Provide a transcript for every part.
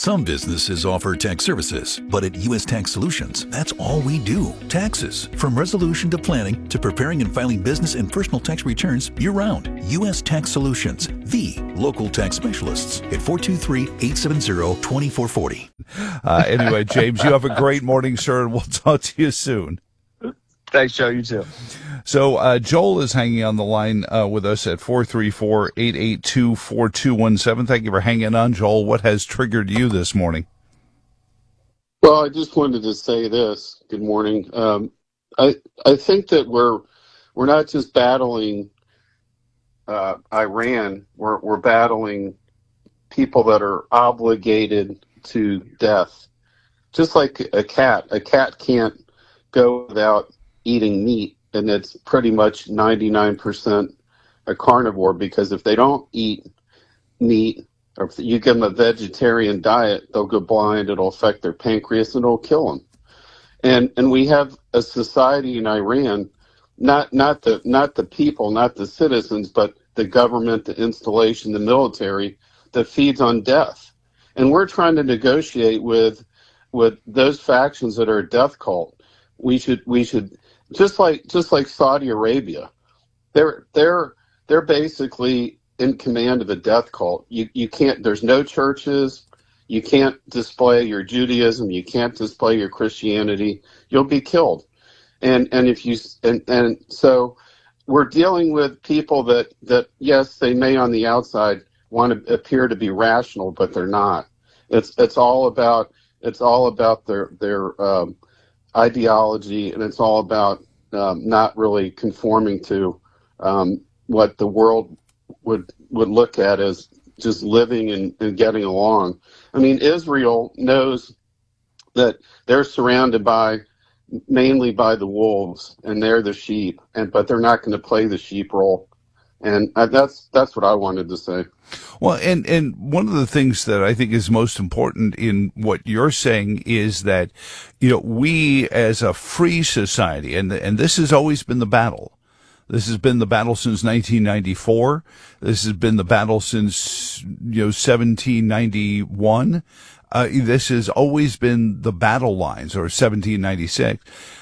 Some businesses offer tax services, but at U.S. Tax Solutions, that's all we do. Taxes. From resolution to planning to preparing and filing business and personal tax returns year-round. U.S. Tax Solutions, the local tax specialists at 423-870-2440. Anyway, James, you have a great morning, sir, and we'll talk to you soon. Thanks, Joe. You too. So Joel is hanging on the line with us at 434-882-4217. Thank you for hanging on, Joel. What has triggered you this morning? Well, I just wanted to say this. Good morning. I think that we're not just battling Iran. We're battling people that are obligated to death. Just like a cat. A cat can't go without eating meat, and it's pretty much 99% a carnivore, because if they don't eat meat, or if you give them a vegetarian diet, they'll go blind, it'll affect their pancreas, and it'll kill them. And we have a society in Iran, not the people, not the citizens, but the government, the installation, the military, that feeds on death. And we're trying to negotiate with those factions that are a death cult. We should just like Saudi Arabia, they're basically in command of a death cult. You can't. There's no churches. You can't display your Judaism. You can't display your Christianity. You'll be killed. And so we're dealing with people that yes, they may on the outside want to appear to be rational, but they're not. It's all about their ideology, and it's all about not really conforming to what the world would look at as just living and getting along. I mean, Israel knows that they're surrounded mainly by the wolves, and they're the sheep, but they're not going to play the sheep role. And that's what I wanted to say. Well, and one of the things that I think is most important in what you're saying is that, we as a free society, and this has always been the battle. This has been the battle since 1994. This has been the battle since, 1791. This has always been the battle lines, or 1796,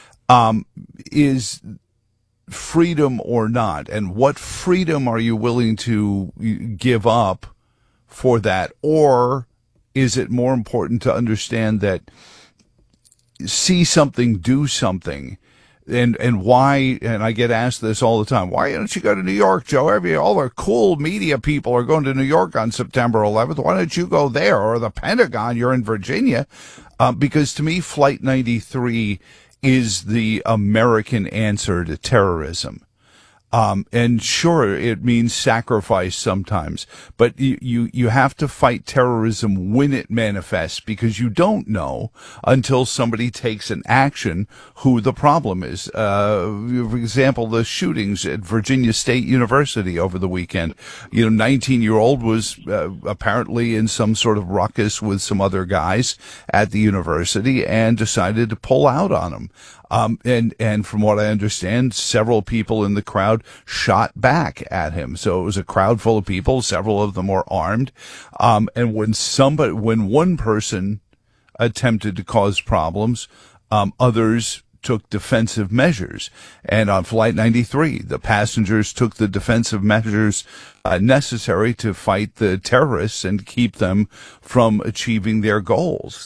is freedom or not, and what freedom are you willing to give up for that? Or is it more important to understand that see something, do something, and why? And I get asked this all the time, why don't you go to New York, Joe? All the cool media people are going to New York on September 11th. Why don't you go there? Or the Pentagon, you're in Virginia. Because to me, Flight 93 is the American answer to terrorism. And sure, it means sacrifice sometimes, but you have to fight terrorism when it manifests, because you don't know until somebody takes an action who the problem is. For example, the shootings at Virginia State University over the weekend. 19-year-old was apparently in some sort of ruckus with some other guys at the university and decided to pull out on them. And from what I understand, several people in the crowd shot back at him. So it was a crowd full of people. Several of them were armed. And when one person attempted to cause problems, others took defensive measures. And on Flight 93, the passengers took the defensive measures necessary to fight the terrorists and keep them from achieving their goals.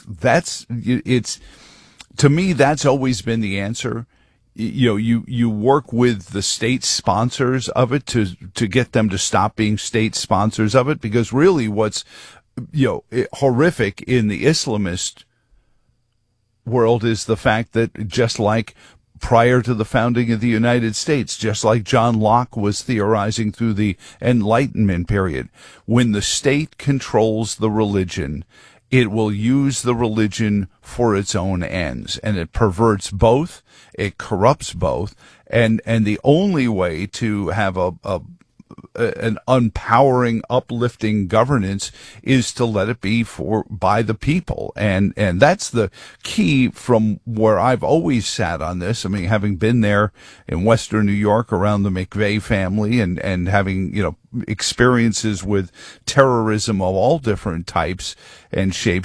To me, that's always been the answer. You work with the state sponsors of it to get them to stop being state sponsors of it, because really what's, horrific in the Islamist world is the fact that just like prior to the founding of the United States, just like John Locke was theorizing through the Enlightenment period, when the state controls the religion, it will use the religion for its own ends, and it perverts both, it corrupts both, and the only way to have an empowering, uplifting governance is to let it be by the people, and that's the key from where I've always sat on this. I mean, having been there in Western New York around the McVeigh family, and having experiences with terrorism of all different types and shapes.